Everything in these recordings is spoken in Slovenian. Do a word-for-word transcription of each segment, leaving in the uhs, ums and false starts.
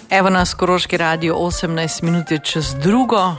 Evo nas Koroški radio, osemnajst minut je čez drugo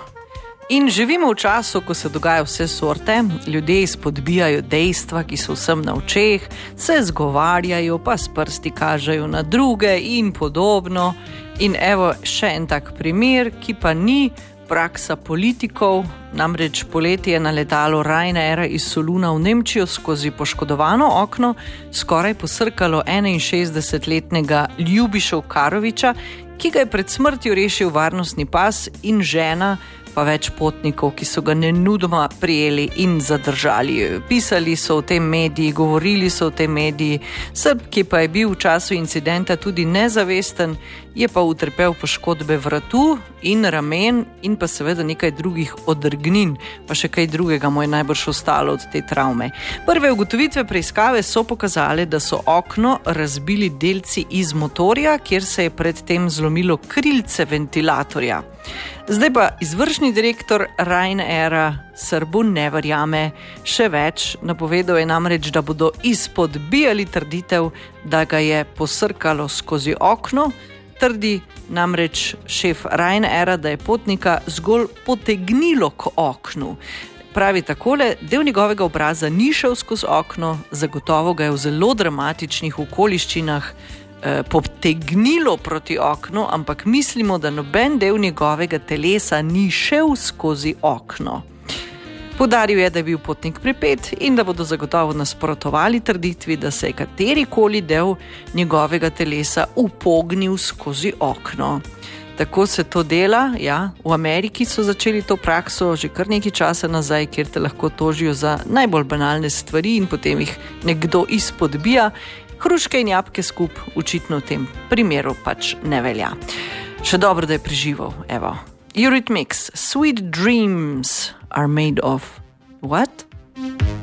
in živimo v času, ko se dogaja vse sorte, ljudje izpodbijajo dejstva, ki so vsem na očeh, se zgovarjajo, pa s prsti kažejo na druge in podobno. In evo še en tak primer, ki pa ni praksa politikov, namreč poleti je na letalo Ryanaira iz Soluna v Nemčijo skozi poškodovano okno skoraj posrkalo enainšestdesetletnega Ljubiša Karoviča, ki ga je pred smrtjo rešil varnostni pas in žena, pa več potnikov, ki so ga nenudoma prijeli in zadržali. Pisali so o tem mediji, govorili so o tem mediji. Srb, ki pa je bil v času incidenta tudi nezavesten, je pa utrpel poškodbe vratu in ramen in pa seveda nekaj drugih odrgnin, pa še kaj drugega mu je najbrž ostalo od te travme. Prve ugotovitve preiskave so pokazale, da so okno razbili delci iz motorja, kjer se je predtem zlomilo krilce ventilatorja. Zdaj pa izvršni direktor Ryanaira Srbu ne verjame. Še več, napovedal je namreč, da bodo izpodbijali trditev, da ga je posrkalo skozi okno. Trdi namreč šef Ryanaira, da je potnika zgolj potegnilo k oknu. Pravi takole, del njegovega obraza ni šel skozi okno, zagotovo ga je v zelo dramatičnih okoliščinah eh, potegnilo proti oknu, ampak mislimo, da noben del njegovega telesa ni šel skozi okno. Poudaril je, da je bil potnik pripet in da bodo zagotovo nasprotovali trditvi, da se je katerikoli del njegovega telesa upognil skozi okno. Tako se to dela, ja, v Ameriki so začeli to prakso že kar nekaj časa nazaj, kjer te lahko tožijo za najbolj banalne stvari in potem jih nekdo izpodbija. Hruške in jabolke skup očitno v tem primeru pač ne velja. Še dobro, da je preživel, evo. Eurythmics, Sweet Dreams are made of what?